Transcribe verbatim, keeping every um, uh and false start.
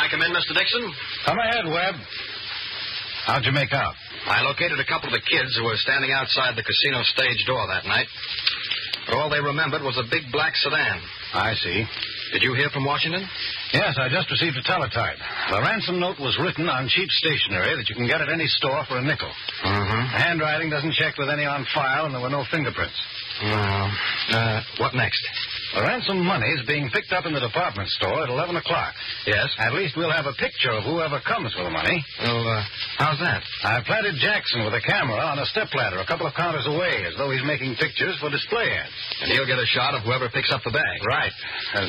I come in, Mister Dixon? Come ahead, Webb. How'd you make out? I located a couple of the kids who were standing outside the casino stage door that night. But all they remembered was a big black sedan. I see. Did you hear from Washington? Yes, I just received a teletype. The ransom note was written on cheap stationery that you can get at any store for a nickel. Mm-hmm. The handwriting doesn't check with any on file, and there were no fingerprints. Well, uh, what next? The ransom money is being picked up in the department store at eleven o'clock. Yes? At least we'll have a picture of whoever comes for the money. Well, uh, how's that? I've planted Jackson with a camera on a stepladder a couple of counters away, as though he's making pictures for display ads. And he'll get a shot of whoever picks up the bag. Right. There's